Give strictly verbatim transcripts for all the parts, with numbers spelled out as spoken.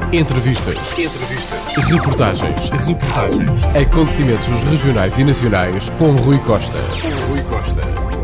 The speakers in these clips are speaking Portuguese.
Entrevistas. Entrevistas. Reportagens. Reportagens. Acontecimentos regionais e nacionais com Rui Costa. Com Rui Costa.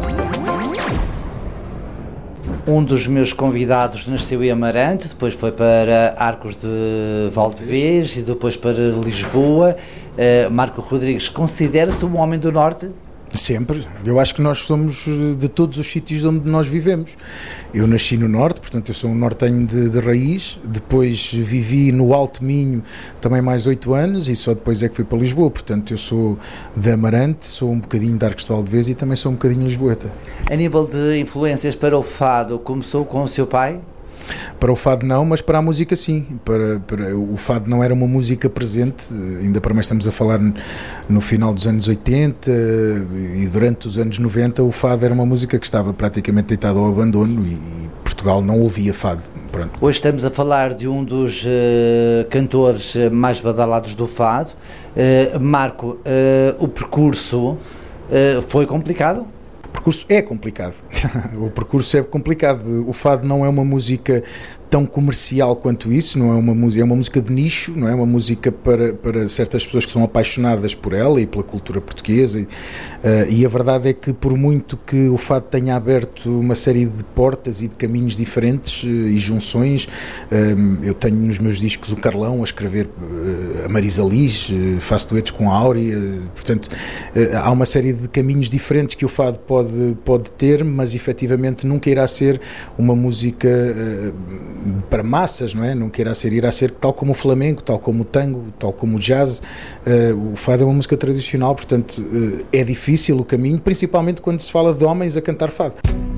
Um dos meus convidados nasceu em Amarante, depois foi para Arcos de Valdevez e depois para Lisboa. Uh, Marco Rodrigues, considera-se um homem do Norte? Sempre. Eu acho que nós somos de todos os sítios onde nós vivemos. Eu nasci no Norte, portanto eu sou um nortenho de, de raiz, depois vivi no Alto Minho também mais oito anos e só depois é que fui para Lisboa, portanto eu sou de Amarante, sou um bocadinho de Arcos de Valdevez e também sou um bocadinho lisboeta. A nível de influências para o fado, começou com o seu pai? Para o fado não, mas para a música sim. Para, para, o fado não era uma música presente, ainda para mais estamos a falar no, no final dos anos oitenta e durante os anos noventa o fado era uma música que estava praticamente deitada ao abandono e, e Portugal não ouvia fado. Pronto. Hoje estamos a falar de um dos uh, cantores mais badalados do fado. Uh, Marco, uh, o percurso uh, foi complicado? O percurso é complicado, o percurso é complicado, o fado não é uma música tão comercial quanto isso, não é uma música, é uma música de nicho, não é uma música para, para certas pessoas que são apaixonadas por ela e pela cultura portuguesa, e, uh, e a verdade é que por muito que o fado tenha aberto uma série de portas e de caminhos diferentes uh, e junções, um, eu tenho nos meus discos o Carlão a escrever uh, a Marisa Liz, uh, faço duetos com a Áurea, uh, portanto uh, há uma série de caminhos diferentes que o fado pode, pode ter, mas efetivamente nunca irá ser uma música uh, para massas, não é? Não irá ser, irá ser tal como o flamenco, tal como o tango, tal como o jazz. Uh, o fado é uma música tradicional, portanto uh, é difícil o caminho, principalmente quando se fala de homens a cantar fado.